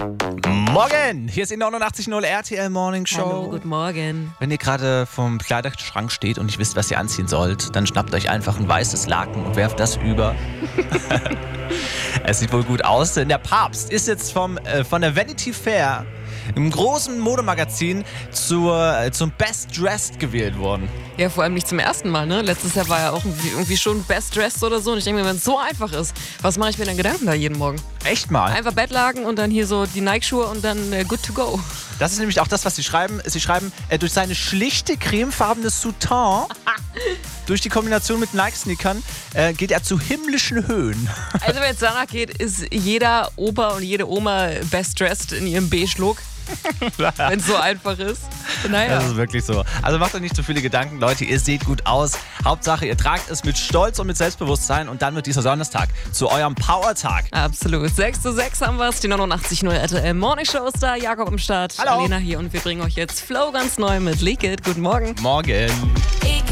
Morgen! Hier ist die 89.0 RTL Morning Show. Hallo, guten Morgen. Wenn ihr gerade vom Kleiderschrank steht und nicht wisst, was ihr anziehen sollt, dann schnappt euch einfach ein weißes Laken und werft das über. Es sieht wohl gut aus, denn der Papst ist jetzt von der Vanity Fair, im großen Modemagazin, zum Best Dressed gewählt worden. Ja, vor allem nicht zum ersten Mal, ne? Letztes Jahr war er auch irgendwie schon Best Dressed oder so. Und ich denke mir, wenn es so einfach ist, was mache ich mir denn Gedanken da jeden Morgen? Echt mal? Einfach Bettlaken und dann hier so die Nike-Schuhe und dann good to go. Das ist nämlich auch das, was sie schreiben. Sie schreiben, durch seine schlichte, cremefarbene Soutane, durch die Kombination mit Nike-Sneakern, geht er zu himmlischen Höhen. Also wenn es danach geht, ist jeder Opa und jede Oma Best Dressed in ihrem Beige-Look. Wenn es so einfach ist. Naja. Das ist wirklich so. Also macht euch nicht so viele Gedanken, Leute. Ihr seht gut aus. Hauptsache, ihr tragt es mit Stolz und mit Selbstbewusstsein. Und dann wird dieser Donnerstag zu eurem Power-Tag. Absolut. 6:06 haben wir es. Die 89.0 RTL Morning Show ist da. Jakob im Start. Hallo. Lena hier und wir bringen euch jetzt Flow ganz neu mit Leak It. Guten Morgen. Morgen.